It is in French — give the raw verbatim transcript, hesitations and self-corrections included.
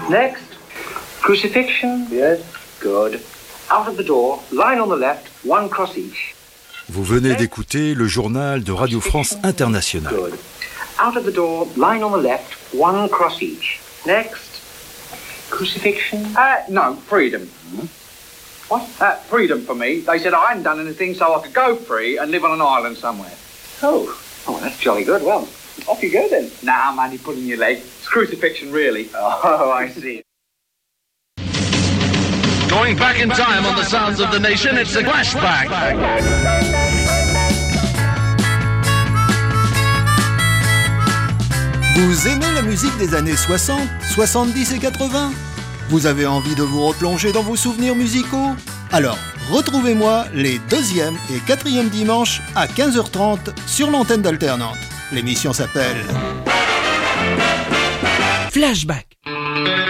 Next. Crucifixion. Yes. Good. Out of the door, line on the left, one cross each. Vous venez d'écouter le journal de Radio France Internationale. Good. Out of the door, line on the left, one cross each. Next. Crucifixion. Uh, no, freedom. Hmm? What? Uh, freedom for me. They said I hadn't done anything, so I could go free and live on an island somewhere. Oh. Oh, that's jolly good. Well, off you go then. Nah, man, you're pulling your leg. It's crucifixion, really. Oh, I see. Going back in time on the sounds of the nation, it's a flashback. Vous aimez la musique des années soixante, soixante-dix et quatre-vingts ? Vous avez envie de vous replonger dans vos souvenirs musicaux ? Alors, retrouvez-moi les deuxième et quatrième dimanches à quinze heures trente sur l'antenne d'Alternante. L'émission s'appelle Flashback.